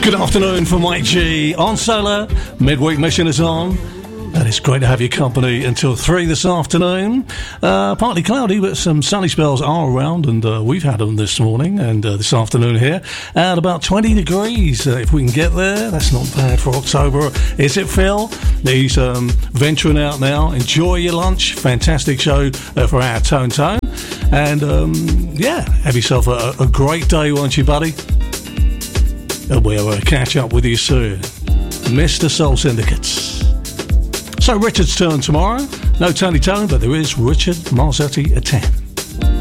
Good afternoon from Mike G on Solar. Midweek mission is on. And it's great to have your company until 3 this afternoon. Partly cloudy, but some sunny spells are around, and we've had them this morning and this afternoon here. At about 20 degrees, if we can get there. That's not bad for October, is it, Phil? He's venturing out now. Enjoy your lunch. Fantastic show for our Tone. And, have yourself a great day, won't you, buddy? And we'll catch up with you soon. Mr. Soul Syndicates. So Richard's turn tomorrow. No Tony Tone, but there is Richard Marzetti at 10.